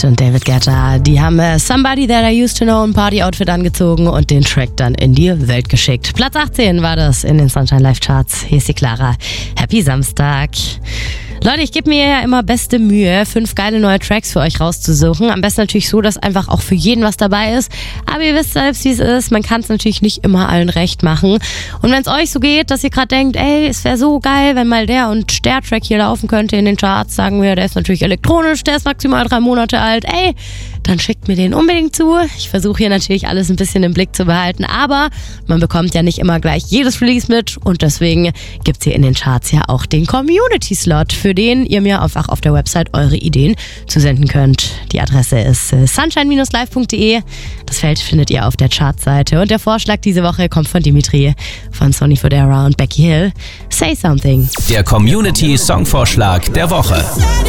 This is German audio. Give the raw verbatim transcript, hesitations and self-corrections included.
und David Guetta, die haben äh, Somebody That I Used to Know ein Party-Outfit angezogen und den Track dann in die Welt geschickt. Platz achtzehn war das in den Sunshine Live Charts. Hier ist die Clara. Happy Samstag. Leute, ich gebe mir ja immer beste Mühe, fünf geile neue Tracks für euch rauszusuchen. Am besten natürlich so, dass einfach auch für jeden was dabei ist. Aber ihr wisst selbst, wie es ist. Man kann es natürlich nicht immer allen recht machen. Und wenn es euch so geht, dass ihr gerade denkt, ey, es wäre so geil, wenn mal der und der Track hier laufen könnte in den Charts, sagen wir, der ist natürlich elektronisch, der ist maximal drei Monate alt, ey, dann schickt mir den unbedingt zu. Ich versuche hier natürlich alles ein bisschen im Blick zu behalten, aber man bekommt ja nicht immer gleich jedes Release mit und deswegen gibt's hier in den Charts ja auch den Community-Slot, für den ihr mir einfach auf der Website eure Ideen zusenden könnt. Die Adresse ist sunshine dash live punkt de. Das Feld findet ihr auf der Chartseite und der Vorschlag diese Woche kommt von Dimitri, von Sonny Fodera und Becky Hill. Say Something. Der Community-Songvorschlag der Woche.